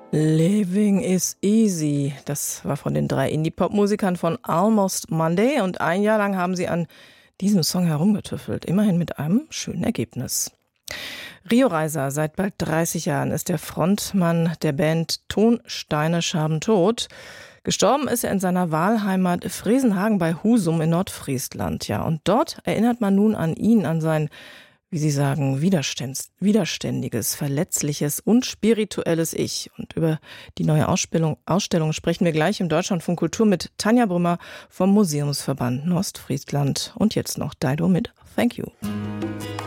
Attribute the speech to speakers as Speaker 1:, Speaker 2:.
Speaker 1: Living is easy. Das war von den 3 Indie-Pop-Musikern von Almost Monday und ein Jahr lang haben sie an diesem Song herumgetüffelt, immerhin mit einem schönen Ergebnis. Rio Reiser, seit bald 30 Jahren ist der Frontmann der Band Tonsteine Schaben tot. Gestorben ist er in seiner Wahlheimat Fresenhagen bei Husum in Nordfriesland. Ja, und dort erinnert man nun an ihn, an sein, wie Sie sagen, widerständiges, verletzliches und spirituelles Ich. Und über die neue Ausstellung sprechen wir gleich im Deutschlandfunk Kultur mit Tanja Brümmer vom Museumsverband Nordfriesland. Und jetzt noch Dido mit Thank You.